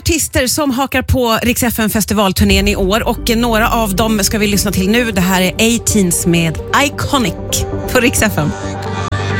artister som hakar på Rix FM festivalturnén i år och några av dem ska vi lyssna till nu. Det här är A-Teens med Iconic på Rix FM.